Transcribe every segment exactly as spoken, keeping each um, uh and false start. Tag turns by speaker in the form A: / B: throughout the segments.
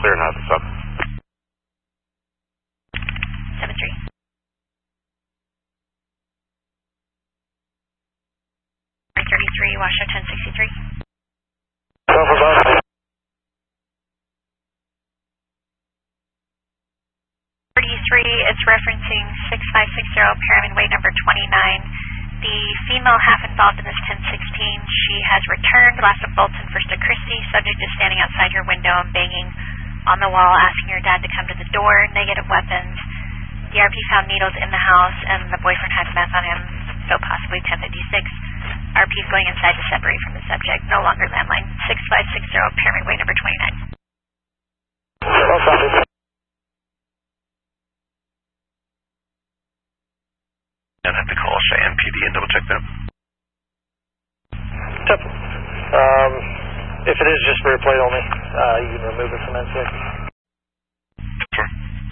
A: clear now at the sub.
B: seven three. thirty-three, Washoe ten sixty-three.
C: Over above.
B: thirty-three, it's referencing six five six zero, Pyramid Way number twenty-nine. The female half involved in this ten sixteen, she has returned, last of Bolton, first of Christie. Subject is standing outside her window and banging on the wall, asking her dad to come to the door. Negative weapons. D R P found needles in the house, and the boyfriend had meth on him, so possibly ten fifty-six. R P is going inside to separate from the subject. No longer landline. six five six zero, Pyramid Way number twenty-nine.
C: Well, copy.
A: And have to call Cheyenne P D and double check that.
C: Yep. Um, if it is just for a plate only, uh, you can remove it from N six.
A: Sure.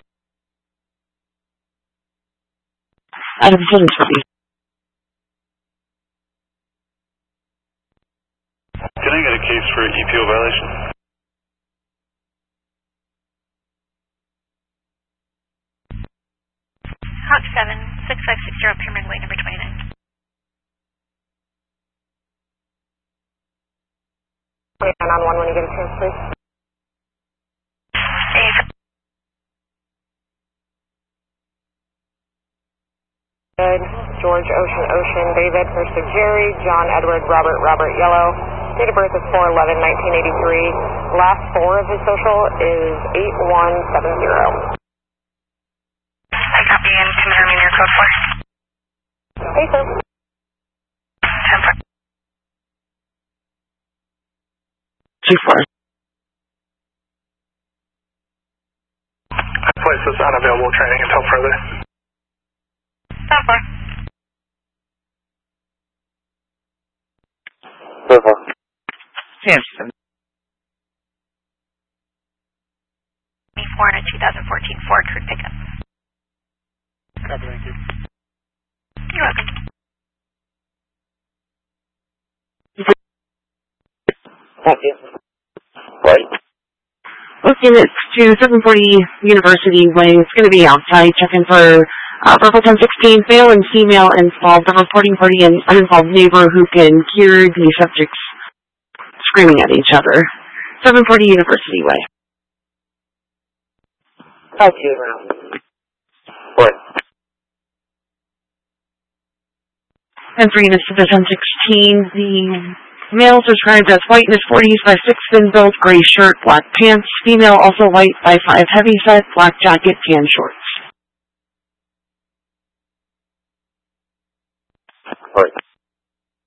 D: Adam seven twenty.
A: Can I get a case for E P O violation?
B: Hawk seven, six five six zero, Pyramid Way number twenty-nine.
E: nine on one when you get a chance, please.
B: Dave.
E: Good. George, Ocean, Ocean, David, first of Jerry, John, Edward, Robert, Robert, Yellow. Date of birth is four eleven nineteen eighty-three. Last four of his social is eight one seven zero.
B: I copy and confirming your code four.
E: Hey, sir.
B: ten four.
D: Two four.
C: I place this unavailable training until further.
B: ten four.
C: Four four.
D: Samson.
B: four and a two thousand fourteen Ford crude pickup.
C: Copy, thank you.
B: You're welcome.
D: Thank you.
C: Right.
D: Looking at to seven forty University Way. It's going to be outside checking for uh, Purple ten sixteen, male and female involved. The reporting party and uninvolved neighbor who can hear the subjects screaming at each other. seven forty University Way.
C: Thank you. Right.
D: And three is to the ten sixteen. The male described as white in his forties by six, thin build, gray shirt, black pants. Female also white by five, heavy set, black jacket, tan shorts.